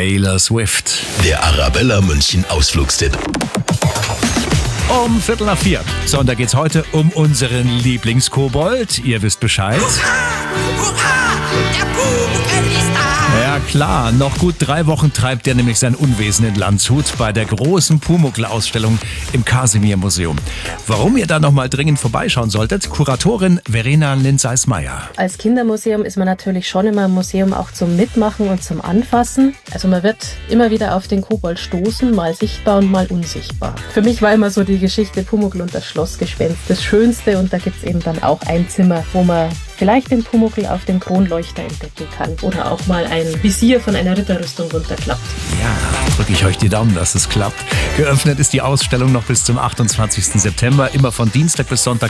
Taylor Swift. Der Arabella München Ausflugstipp. Um 3:45. So, und da geht's heute um unseren Lieblingskobold. Ihr wisst Bescheid. Hurra! Der Pumuckl ist da! Ja klar, noch gut 3 Wochen treibt er nämlich sein Unwesen in Landshut bei der großen Pumuckl-Ausstellung im Kasimir-Museum. Warum ihr da nochmal dringend vorbeischauen solltet, Kuratorin Verena Linseis-Meyer. Als Kindermuseum ist man natürlich schon immer ein Museum auch zum Mitmachen und zum Anfassen. Also man wird immer wieder auf den Kobold stoßen, mal sichtbar und mal unsichtbar. Für mich war immer so die Geschichte Pumuckl und das Schlossgespenst das Schönste, und da gibt es eben dann auch ein Zimmer, wo man vielleicht den Pumuckl auf dem Kronleuchter entdecken kann oder auch mal ein Visier von einer Ritterrüstung runterklappt. Ja, drücke ich euch die Daumen, dass es klappt. Geöffnet ist die Ausstellung noch bis zum 28. September, immer von Dienstag bis Sonntag